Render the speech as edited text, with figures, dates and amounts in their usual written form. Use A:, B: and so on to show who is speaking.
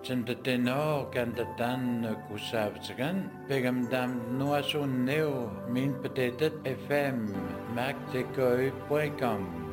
A: Tendeteno Gandatan Kusavzagan, Pegamdam Noasun Neo, Min Petetet FM, Magdegoy.com.